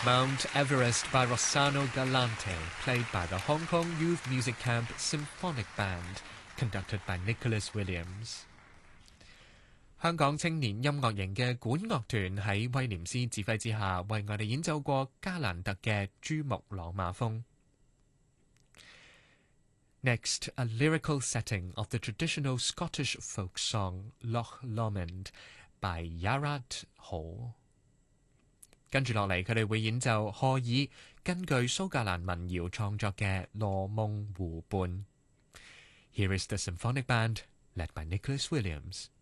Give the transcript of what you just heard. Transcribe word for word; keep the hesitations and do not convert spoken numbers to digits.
Mount Everest by Rossano Galante, played by the Hong Kong Youth Music Camp Symphonic Band, conducted by Nicholas Williams. 香港青年音樂營嘅管樂團喺威廉斯指揮之下，為我哋演奏過加蘭特嘅珠穆朗瑪峰。Next, a lyrical setting of the traditional Scottish folk song Loch Lomond by Yarad Hall。跟住落嚟，佢哋會演奏賀爾根據蘇格蘭民謠創作嘅《羅夢湖畔》。Here is the symphonic band led by Nicholas Williams.